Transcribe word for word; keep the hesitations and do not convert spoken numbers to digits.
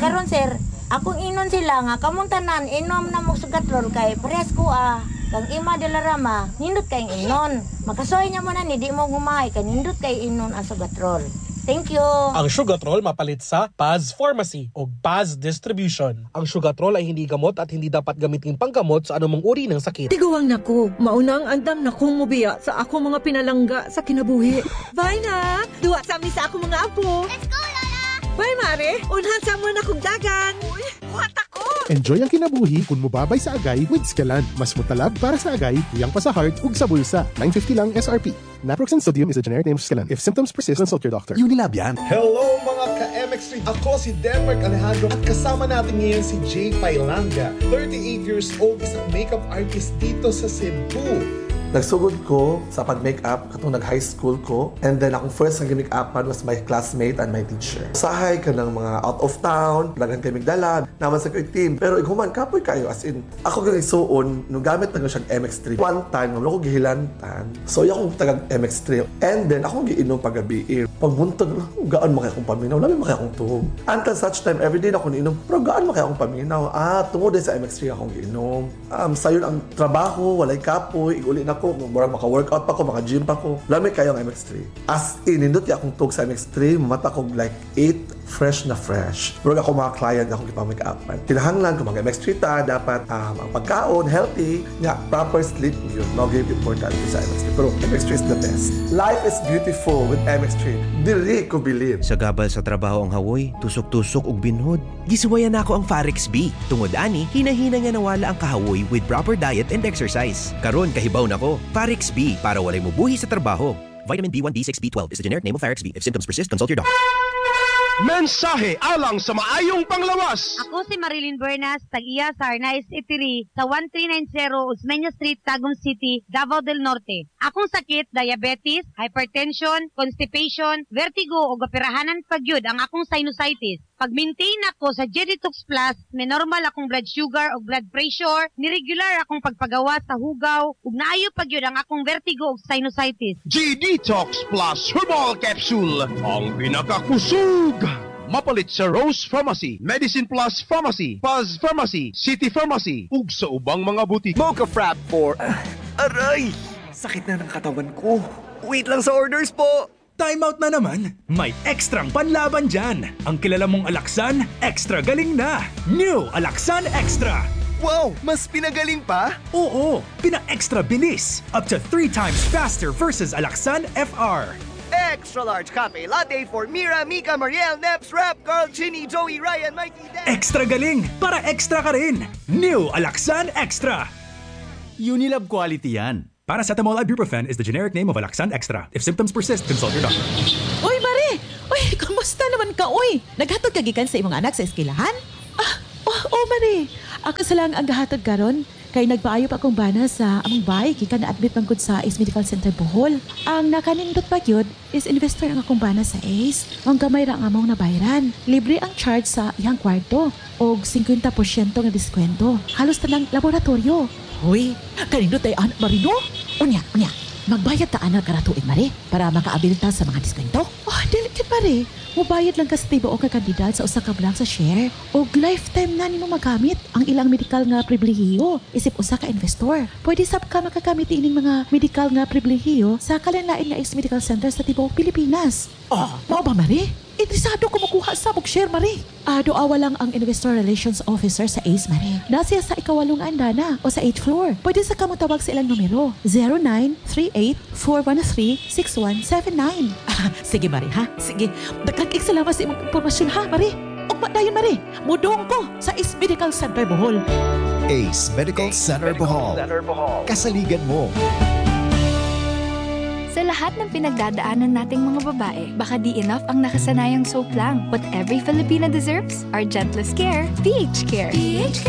Karon sir, akong inon sila nga kamong tanan inom na mo sugatrol kay parehas ko ah. Kang ima de la rama, nindot kay inon. Makasoy niya mo na ni di mo gumay kay nindot kay inon ang sugatrol. Thank you. Ang Sugatrol mapalit sa Paz Pharmacy o Paz Distribution. Ang Sugatrol ay hindi gamot at hindi dapat gamitin panggamot sa anumang uri ng sakit. Tiguang nako, maunang andam na kong mubiya sa ako mga pinalangga sa kinabuhi. Bye na! Duwa sa amin sa ako mga apo. Let's go, Lola! Bye, Mare! Unhan sa mo na kong dagan. Uy, kuhat ako! Enjoy ang kinabuhi kung mubabay sa agay with Scalan. Mas mutalab para sa agay, tuyang pa sa heart ug sa bulsa. nine fifty lang S R P. Naproxen sodium is a generic name of Scalan. If symptoms persist, consult your doctor. Unilab yan. Hello mga ka-M X three! Ako si Denmark Alejandro at kasama natin ngayon si Jay Pailanga. thirty-eight years old, isang makeup artist dito sa Cebu. Nagsugod ko sa pag-makeup katong nag-high school ko. And then akong first na make-upan was my classmate and my teacher. Sahay ka ng mga out of town, lagan kay Migdalan, naman sa kay team. Pero iguman, kapoy kayo. As in, ako ganyan suon, nung gamit na siyang M X three. One time, naman ako gihilantan. So, yung akong tagang-M X three. And then, akong giinom pag-gabi. Pagbuntag, gaan mo kaya akong paminaw. Lamin mo kaya akong tuhog. Until such time, everyday na ako niinom. Pero gaan mo kaya akong paminaw. Ah, tungod din sa M X three akong giinom. Um, sayon ang trabaho, walay kapoy, iguli na ko, murag maka-workout pa ko, maka-gym pa ko. Lamig kayo ang M X three. As in, nindot akong tug sa M X three, mata ko like eight fresh na fresh. Murag ako mga client akong ipamake-upan. Kinahanglan kung mag-M X three ta, dapat um, ang pagkaon, healthy, nga, proper sleep, yun. No game important sa M X three. Pero M X three is the best. Life is beautiful with M X three. Dili ko bilib. Sa gabal sa trabaho ang hawoy, tusok-tusok ug binhod. Gisuwayan ako ang Farex B. Tungod ani, hinahina nga nawala ang kahawoy with proper diet and exercise. Karon kahibaw nako. Farex B para walay mubuhi sa trabaho. Vitamin B one, B six, B twelve is the generic name of Farex B. If symptoms persist, consult your doctor. Mensahe alang sa maayong panglawas. Ako si Marilyn Buenas, tag-iya sa Arnaiz Eatery sa one three nine zero Osmeña Street, Tagum City, Davao del Norte. Akong sakit, diabetes, hypertension, constipation, vertigo o operahanan pagyud ang akong sinusitis. Pag-maintain ako sa G-Detox Plus, may normal akong blood sugar o blood pressure, niregular akong pagpagawa sa hugaw, ug naayo pagyud ang akong vertigo o sinusitis. G-Detox Plus Herbal Capsule, ang pinakakusog. Mapalit sa Rose Pharmacy, Medicine Plus Pharmacy, Paz Pharmacy, City Pharmacy, ug sa ubang mga butik. Mocha Frap for... Uh, aray! Sakit na ng katawan ko. Wait lang sa orders po! Time out na naman. May ekstrang panlaban dyan. Ang kilala mong Alaxan, extra galing na. New Alaxan Extra. Wow! Mas pinagaling pa? Oo, pina-extra bilis. Up to three times faster versus Alaxan F R. Extra large cafe latte for Mira, Mika, Mariel, Neps, Rap, Carl, Chinny, Joey, Ryan, Mikey, Dan. Extra galing para extra ka rin. New Alaxan Extra. Unilab quality yan. Paracetamol ibuprofen is the generic name of Alaxan Extra. If symptoms persist, consult your doctor. Uy, Mare! Uy, kamusta naman ka, uy? Naghatod ka gikan sa imong anak sa eskwelahan? Ah, oh, oh, Mare. Ako sa lang ang gahatod karon. Kay nagpaayo pa akong bana sa among bahay, kika na-admit man gud sa Ace Medical Center Bohol. Ang nakanindot pa gyud is investor ang akong bana sa Ace. Ang gamay ra ang among nabayaran. Libre ang charge sa iyang kwarto og fifty percent nga diskwento. Halos tanang laboratorio. Hoy, kanindot ay anak marino? Unya, unya. Magbayad ta anak karatuig, Mare, para makaabil ta sa mga diskwento. Oh, delicate, Mare. Mubayad lang ka sa tiba o kakandidat sa usa ka blank sa share o lifetime na nimo magamit ang ilang medical nga pribilehiyo isip usa ka investor. Pwede sab ka makagamit ining mga medical nga pribilehiyo sa kalanlain nga Ace Medical Center sa tibuok Pilipinas. Oh, mao ba, Mare? Interesado ko makuha sa mong share, Mare. Ah, doawa lang ang Investor Relations Officer sa Ace, Mare. Nasiya sa ikawalong andana o sa eighth floor. Pwede sa kamo tawag sa ilang numero zero nine three eight four one three six one seven nine. Ah, sige, Mare, ha? Sige. Dagkag salamat sa imong impormasyon, ha, Mare? O dayon, Mare, mudong ko sa Ace Medical Center Bohol. Ace Medical Center Bohol. Kasaligan mo. Sa lahat ng pinagdadaanan nating mga babae, baka di enough ang nakasanayang soap lang. What every Filipina deserves, our gentlest care, P H Care. P H Care.